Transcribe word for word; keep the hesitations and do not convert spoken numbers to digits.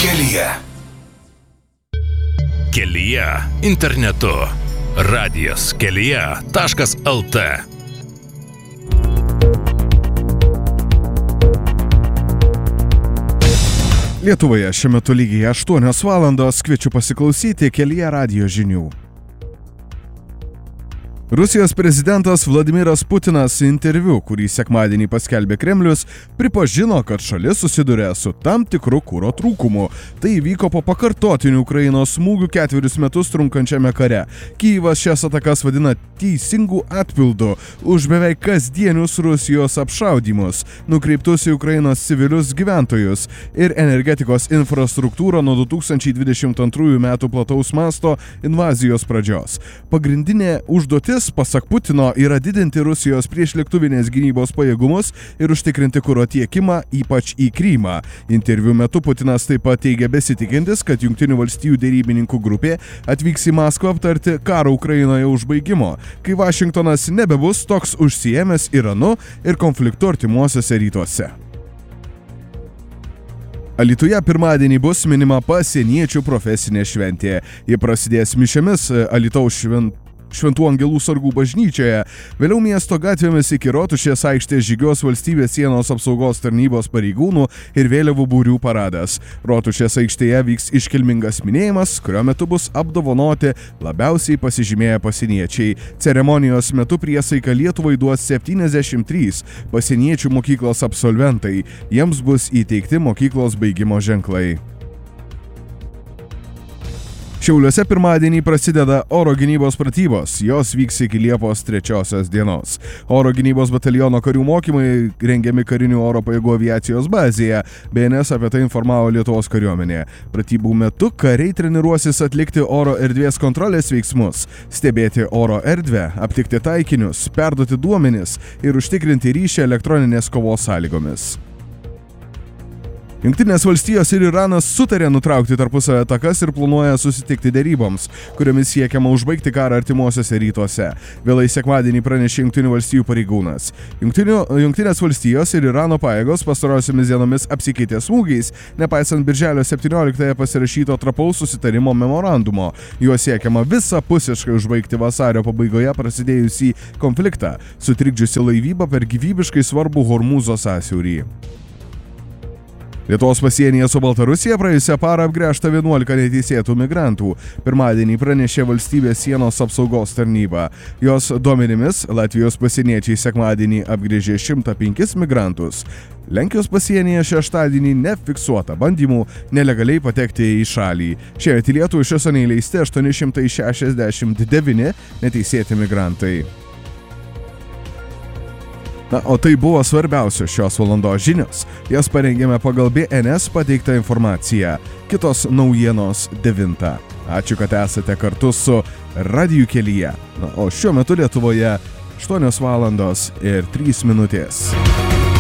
Kelyje. Kelyje internetu. Radijas kelyje taškas lt. Lietuvoje šiuo metu lygiai aštuonios valandos, kviečiu pasiklausyti Kelyje radijo žinių. Rusijos prezidentas Vladimiras Putinas interviu, kurį sekmadienį paskelbė Kremlius, pripažino, kad šalis susiduria su tam tikru kuro trūkumu. Tai įvyko po pakartotinių Ukrainos smūgių ketverius metus trunkančiame kare. Kyjivas šias atakas vadina teisingų atpildų už beveik kasdienius Rusijos apšaudymus, nukreiptus į Ukrainos civilius gyventojus ir energetikos infrastruktūrą nuo du tūkstančiai dvidešimt antrųjų metų plataus masto invazijos pradžios. Pagrindinė užduotis, pasak Putino, yra didinti Rusijos priešlėktuvinės gynybos pajėgumus ir užtikrinti kuro tiekimą, ypač į Krymą. Interviu metu Putinas taip pat teigia besitikintis, kad Jungtinių valstijų derybininkų grupė atvyks į Maskvą aptarti karo Ukrainoje užbaigimo, kai Vašingtonas nebebus toks užsiėmęs Iranu ir konfliktu artimuosiuose rytuose. Alytuje pirmadienį bus minima pasieniečių profesinė šventė. Ji prasidės mišiomis Alytaus švent... Šventų Angelų sargų bažnyčioje. Vėliau miesto gatvėmis iki Rotušės aikštės žygiuos valstybės sienos apsaugos tarnybos pareigūnų ir vėliavų būrių paradas. Rotušės aikštėje vyks iškilmingas minėjimas, kurio metu bus apdovanoti labiausiai pasižymėję pasieniečiai. Ceremonijos metu priesaiką Lietuvai duos septyniasdešimt trys pasieniečių mokyklos absolventai. Jiems bus įteikti mokyklos baigimo ženklai. Šiauliuose pirmadienį prasideda oro gynybos pratybos. Jos vyks iki Liepos trečiosios dienos. Oro gynybos bataliono karių mokymai rengiami karinių oro pajėgų aviacijos bazėje. B N S apie tai informavo Lietuvos kariuomenė. Pratybų metu kariai treniruosis atlikti oro erdvės kontrolės veiksmus, stebėti oro erdvę, aptikti taikinius, perduoti duomenis ir užtikrinti ryšį elektroninės kovos sąlygomis. Jungtinės valstijos ir Iranas sutarė nutraukti tarpusavio atakas ir planuoja susitikti deryboms, kuriomis siekiama užbaigti karą artimuosiuose rytuose. Vėlai sekmadienį pranešė Jungtinių valstijų pareigūnas. Jungtinių, Jungtinės valstijos ir Irano pajėgos pastarosiomis dienomis apsikeitė smūgiais, nepaisant birželio septynioliktąją pasirašyto trapaus susitarimo memorandumo. Juo siekiama visapusiškai užbaigti vasario pabaigoje prasidėjusį konfliktą, sutrikdžiusi laivybą per gyvybiškai svarbų Hormūzo sąsiaurį. Lietuvos pasienyje su Baltarusija praėjusią parą apgręžta vienuolika neteisėtų migrantų. Pirmadienį pranešė valstybės sienos apsaugos tarnyba. Jos duomenimis Latvijos pasieniečiai sekmadienį apgręžė šimtą penkis migrantus. Lenkijos pasienyje šeštadienį nefiksuota bandymų nelegaliai patekti į šalį. Šiemet į Lietuvą iš viso neįleisti aštuoni šimtai šešiasdešimt devyni neteisėti migrantai. Na, o tai buvo svarbiausios šios valandos žinios. Jas parengėme pagal B N S pateiktą informaciją. Kitos naujienos devintą. Ačiū, kad esate kartu su Radiju Kelyje. Na, o šiuo metu Lietuvoje aštuonios valandos ir trys minutės.